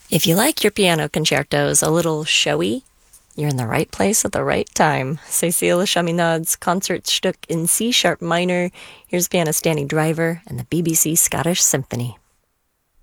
If you like your piano concertos a little showy, you're in the right place at the right time. Cécile Chaminade's Concertstück in C-sharp minor. Here's pianist Danny Driver and the BBC Scottish Symphony.